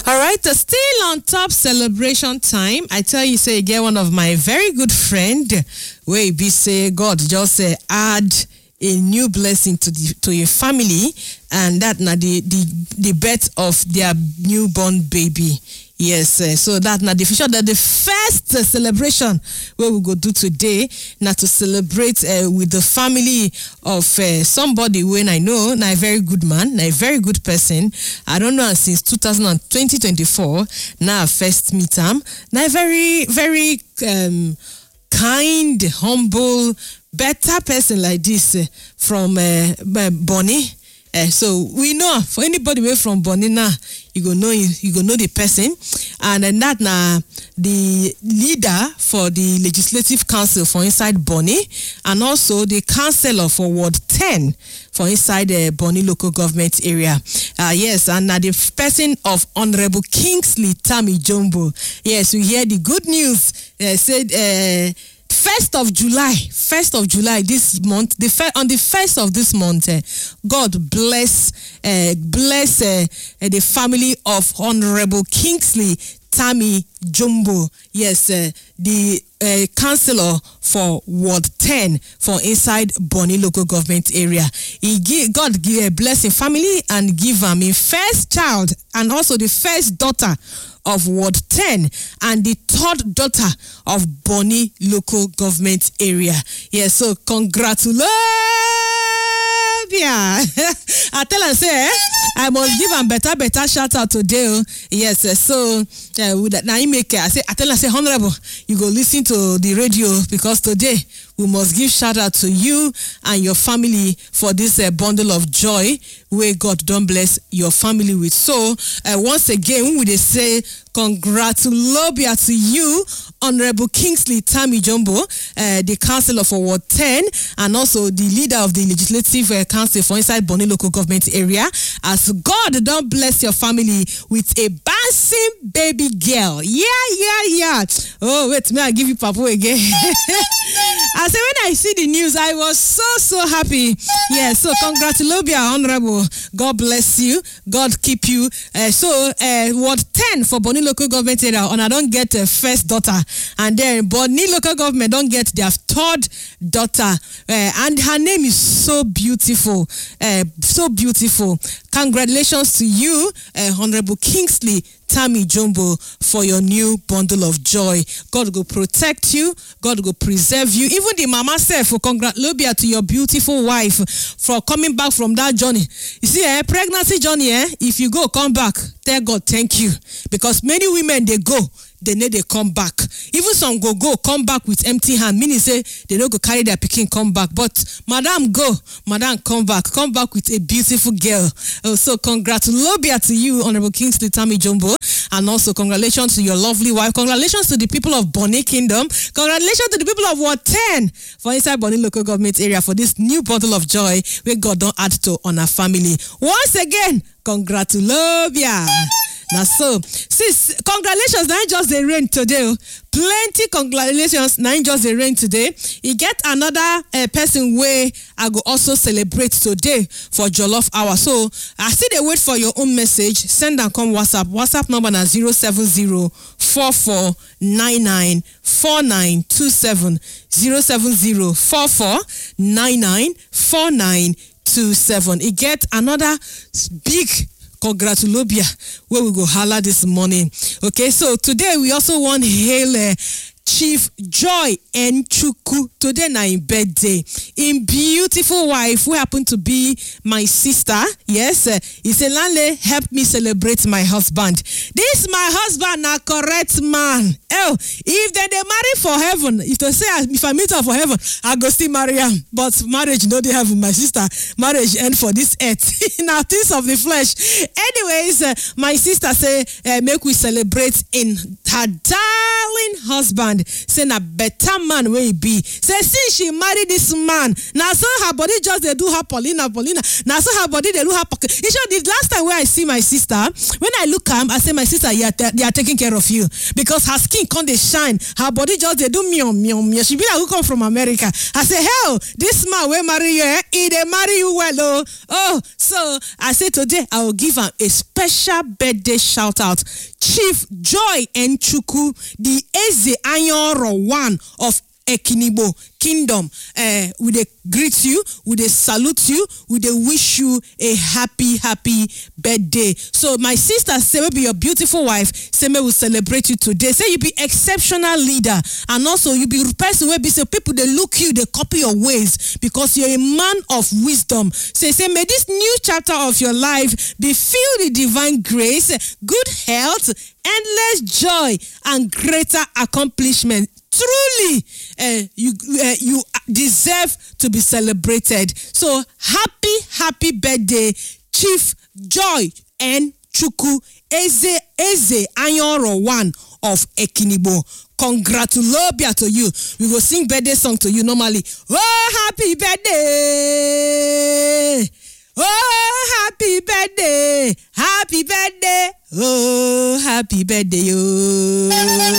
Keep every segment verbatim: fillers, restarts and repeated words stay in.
All right, uh, still on top celebration time. I tell you, say, get one of my very good friend. Where be say God just say add a new blessing to the to your family, and that now the the the birth of their newborn baby. Yes, uh, so that now the future that the first uh, celebration where we go do today now to celebrate uh, with the family of uh, somebody when I know, now a very good man, now a very good person. I don't know since two thousand twenty-four. Now I first meet him. Now a very very um, kind, humble, better person like this uh, from uh, Bonnie. Uh, so we know for anybody away from Bonnie now, you go know you, you go know the person, and then that now the leader for the Legislative Council for inside Bonnie, and also the councillor for Ward ten for inside the uh, Bonnie local government area. Uh, yes, and now the person of Honorable Kingsley Tammy Jumbo. Yes, we hear the good news. Uh, said. Uh, First of July, first of July this month, the fir- on the first of this month, uh, God bless, uh, bless uh, uh, the family of Honorable Kingsley Tammy Jumbo. Yes, uh, the uh, councillor for Ward ten for inside Bonnie local government area. He give, God give a blessing family and give him a first child and also the first daughter of Ward ten and the third daughter of Bonnie local government area. Yes, so congratulations. I tell her, say, eh, I must give him better, better shout out today. Yes, uh, so uh, with that, now you make I say, I tell her, say, Honorable, you go listen to the radio because today we must give shout out to you and your family for this uh, bundle of joy where God don't bless your family with. So uh, once again, we they say congratulations to you, Honorable Kingsley Tammy Jumbo, uh, the councillor for Ward ten, and also the leader of the Legislative uh, Council for inside Bonnie local government area. As God don't bless your family with a bouncing baby girl. Yeah, yeah, yeah. Oh wait, may I give you Papu again? I say when I see the news, I was so so happy. Yeah, so congratulations, Honorable. God bless you. God keep you. Uh, so uh, Ward ten for Bonnie local government area, and I don't get a first daughter, and then Bonnie local government don't get their third daughter, uh, and her name is so beautiful, uh, so beautiful. Congratulations to you, uh, Honorable Kingsley Tammy Jumbo, for your new bundle of joy. God will protect you. God will preserve you. Even the mama said, for congratulations to your beautiful wife for coming back from that journey. You see, eh, pregnancy journey, eh, if you go, come back, tell God thank you. Because many women, they go, they need they come back. Even some go go come back with empty hand, meaning say they don't go carry their picking come back. But madam go, madam come back, come back with a beautiful girl. Uh, so congratulations to you, Honorable Kingsley Tammy Jumbo, and also congratulations to your lovely wife. Congratulations to the people of Bonnie Kingdom. Congratulations to the people of Ward ten for inside Bonnie local government area for this new bottle of joy where God don't add to on our family. Once again, congratulations. Now so, sis, congratulations, now just the rain today. Plenty congratulations, now just the rain today. You get another uh, person where I go also celebrate today for Jollof Hour. So I see they wait for your own message. Send and come WhatsApp. WhatsApp number na zero seven zero four four nine nine four nine two seven zero seven zero four four nine nine four nine two seven. You get another big congratulations where we go holla this morning. Okay, so today we also want to hail uh, Chief Joy Enchuku. Today na in birthday. In beautiful wife who happen to be my sister. Yes, uh, he said, Lanle, help me celebrate my husband. This my husband, a correct man. Oh, if they, they marry for heaven, if they say if I meet her for heaven, I go still marry him. But marriage, no, they have my sister. Marriage end for this earth. Now things of the flesh. Anyways, uh, my sister say, uh, make we celebrate in her darling husband. Say na better man wey he be. Say since she married this man, now so her body just they do her Paulina, Paulina. Now so her body they do her pocket. You sure the last time where I see my sister, when I look am, I say my sister, yeah, they are taking care of you because her skin can't they shine. Her body just they do meow meow meow. She be like who come from America. I say hell, this man will marry you. Eh? He they marry you well. Oh, oh. So I say today I will give her a special birthday shout out. Chief Joy Enchuku, the Eze Anyoro one of Ekinigbo Kingdom. Uh, we they greet you, we they salute you, we they wish you a happy, happy birthday. So my sister say maybe your beautiful wife, say me will celebrate you today. Say you be exceptional leader, and also you be person where be say people they look you, they copy your ways because you're a man of wisdom. Say say may this new chapter of your life be filled with divine grace, good health, endless joy, and greater accomplishment. Truly, uh, you uh, you deserve to be celebrated. So happy, happy birthday, Chief Joy Enchuku Eze Eze Anyoro one of Ekinigbo. Congratulations to you. We will sing birthday song to you normally. Oh, happy birthday! Oh, happy birthday! Happy birthday! Oh, happy birthday! Oh.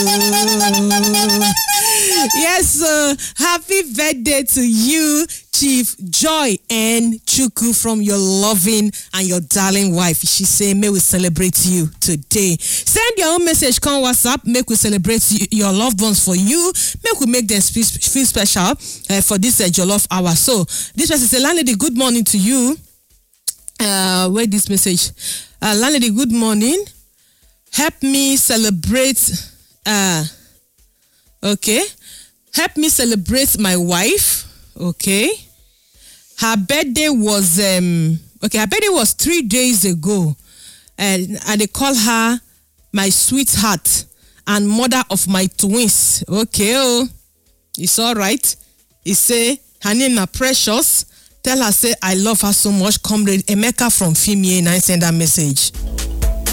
Yes, uh, happy birthday to you, Chief Joy Enchuku, from your loving and your darling wife. She say, may we celebrate you today. Send your own message, come WhatsApp, make we celebrate you, your loved ones for you. Make we make them feel special uh, for this uh, Jollof hour. So, this person say, landlady, good morning to you. Uh, where this message? Uh, landlady, good morning. Help me celebrate. Uh, okay. Help me celebrate my wife. Okay. Her birthday was um. Okay, her birthday was three days ago, and and they call her my sweetheart and mother of my twins. Okay, oh, it's all right. He say her name na Precious. Tell her say I love her so much. Comrade Emeka from Fimie, and I send that message.